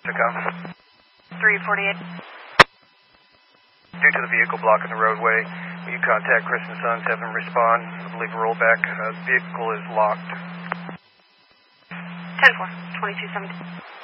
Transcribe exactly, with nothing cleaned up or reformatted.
to come. three forty-eight. Due to the vehicle blocking the roadway, will you contact Chris and Sons, have them respond? I believe a rollback. Uh, the vehicle is locked. ten four, twenty-two seventeen.